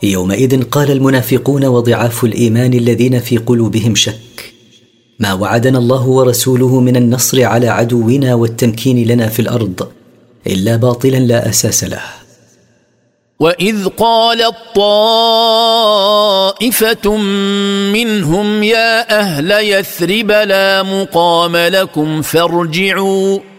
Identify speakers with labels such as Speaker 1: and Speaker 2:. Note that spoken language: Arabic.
Speaker 1: يومئذ قال المنافقون وضعاف الإيمان الذين في قلوبهم شك: ما وعدنا الله ورسوله من النصر على عدونا والتمكين لنا في الأرض إلا باطلا لا أساس له.
Speaker 2: وإذ قالت طائفة منهم يا أهل يثرب لا مقام لكم فارجعوا